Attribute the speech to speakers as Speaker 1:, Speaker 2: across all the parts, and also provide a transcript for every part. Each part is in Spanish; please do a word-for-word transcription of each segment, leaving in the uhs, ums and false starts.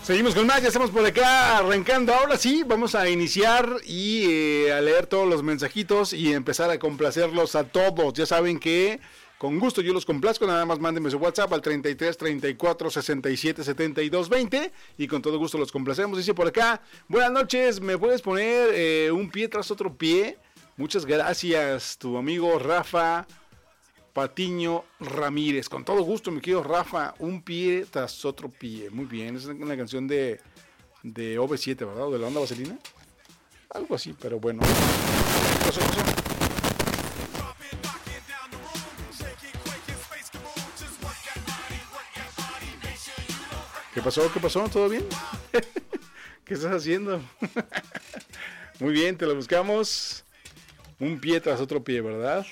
Speaker 1: Seguimos con más, ya estamos por acá arrancando. Ahora sí, vamos a iniciar y eh, a leer todos los mensajitos y empezar a complacerlos a todos. Ya saben que con gusto yo los complazco, nada más mándenme su WhatsApp al treinta y tres, treinta y cuatro, sesenta y siete, setenta y dos, veinte y con todo gusto los complacemos. Dice por acá, buenas noches, ¿me puedes poner eh, un pie tras otro pie? Muchas gracias, tu amigo Rafa Patiño Ramírez. Con todo gusto, mi querido Rafa, un pie tras otro pie. Muy bien, es una canción de, de O V siete, ¿verdad? ¿O de la onda vaselina? Algo así, pero bueno. ¿Qué pasó, pasó? ¿Qué pasó? ¿Qué pasó? ¿Todo bien? ¿Qué estás haciendo? Muy bien, te lo buscamos. Un pie tras otro pie, ¿verdad?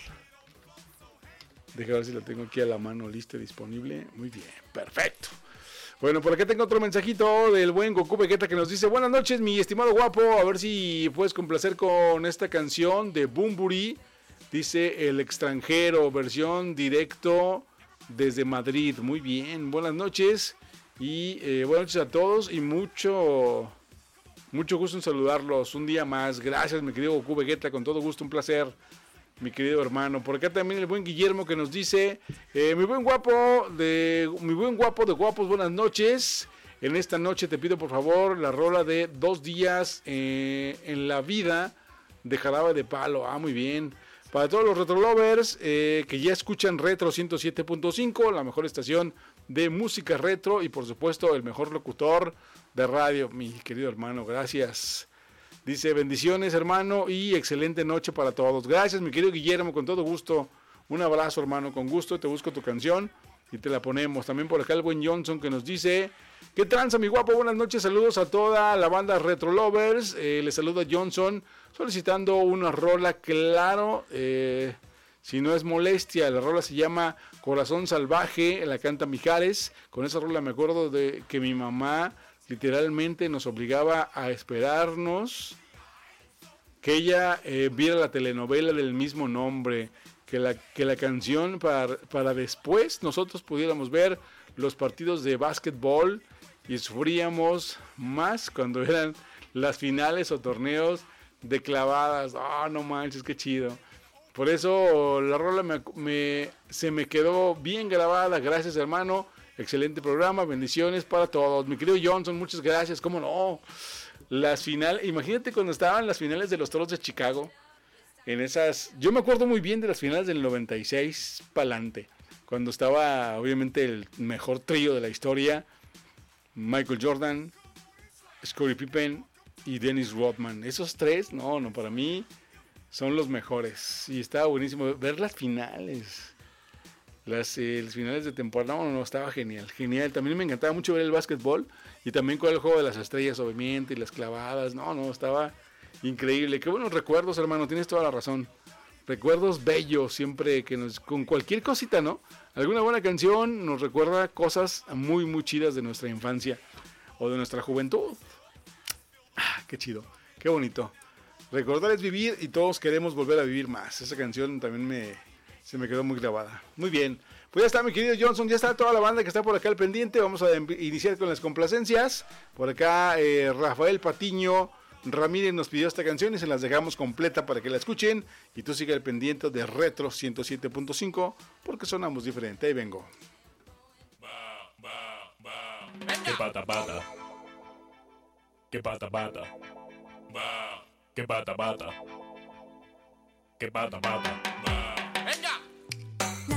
Speaker 1: Deja ver si la tengo aquí a la mano, lista, disponible. Muy bien, perfecto. Bueno, por acá tengo otro mensajito del buen Goku Vegeta que nos dice: buenas noches, mi estimado guapo, a ver si puedes complacer con esta canción de Bunbury. Dice El Extranjero, versión directo desde Madrid. Muy bien, buenas noches. Y eh, buenas noches a todos y mucho, mucho gusto en saludarlos un día más. Gracias, mi querido Goku Vegeta, con todo gusto, un placer. Mi querido hermano, por acá también el buen Guillermo que nos dice, eh, mi buen guapo de mi buen guapo de guapos, buenas noches. En esta noche te pido por favor la rola de Dos días eh, en la vida de Jarabe de Palo. Ah, muy bien. Para todos los retrolovers eh, que ya escuchan Retro ciento siete punto cinco, la mejor estación de música retro y por supuesto el mejor locutor de radio, mi querido hermano, gracias. Dice, bendiciones hermano y excelente noche para todos. Gracias mi querido Guillermo, con todo gusto. Un abrazo hermano, con gusto te busco tu canción y te la ponemos. También por acá el buen Johnson que nos dice, ¿qué tranza mi guapo? Buenas noches, saludos a toda la banda Retro Lovers. Eh, le saluda Johnson solicitando una rola, claro, eh, si no es molestia. La rola se llama Corazón Salvaje, la canta Mijares. Con esa rola me acuerdo de que mi mamá literalmente nos obligaba a esperarnos que ella eh, viera la telenovela del mismo nombre, que la, que la canción para, para después nosotros pudiéramos ver los partidos de básquetbol y sufríamos más cuando eran las finales o torneos de clavadas. Ah, oh, no manches, qué chido. Por eso la rola me, me, se me quedó bien grabada. Gracias hermano. Excelente programa, bendiciones para todos. Mi querido Johnson, muchas gracias. ¿Cómo no? Las finales, imagínate cuando estaban las finales de los Toros de Chicago. En esas, yo me acuerdo muy bien de las finales del noventa y seis pa'lante. Cuando estaba, obviamente, el mejor trío de la historia. Michael Jordan, Scottie Pippen y Dennis Rodman. Esos tres, no, no, para mí son los mejores. Y estaba buenísimo ver las finales. Las, eh, las finales de temporada, no, no, estaba genial, genial. También me encantaba mucho ver el básquetbol y también con el juego de las estrellas, obviamente, y las clavadas. No, no, estaba increíble. Qué buenos recuerdos, hermano, tienes toda la razón. Recuerdos bellos, siempre que nos, con cualquier cosita, ¿no? Alguna buena canción nos recuerda cosas muy, muy chidas de nuestra infancia o de nuestra juventud. Ah, qué chido, qué bonito. Recordar es vivir y todos queremos volver a vivir más. Esa canción también me... se me quedó muy grabada. Muy bien. Pues ya está mi querido Johnson. Ya está toda la banda que está por acá al pendiente. Vamos a iniciar con las complacencias. Por acá eh, Rafael Patiño Ramírez nos pidió esta canción y se las dejamos completa para que la escuchen. Y tú sigue al pendiente de Retro ciento siete punto cinco porque sonamos diferente. Ahí vengo.
Speaker 2: Va, va, va. Que pata pata. Que pata pata. Va. Que pata pata. Que pata pata.